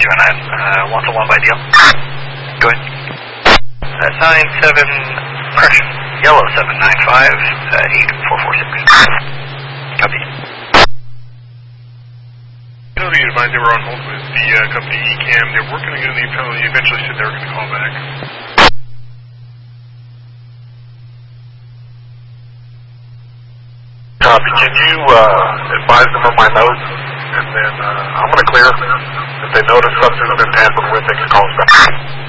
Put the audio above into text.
1-1 by deal. Go ahead. 97, correction, yellow 795, 8446. Copy. You know, you advised they were on hold with the company ECAM. They were working to get an email. You eventually said they were going to call back. Copy. Can you advise them of my notes? And then I'm going to clear. If they notice something's been tampered with, they can call us back.